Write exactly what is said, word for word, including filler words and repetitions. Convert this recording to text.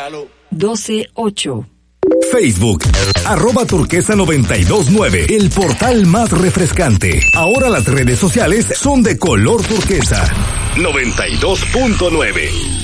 doce ocho. Facebook, arroba turquesa noventa y dos nueve, el portal más refrescante. Ahora las redes sociales son de color turquesa. noventa y dos punto nueve.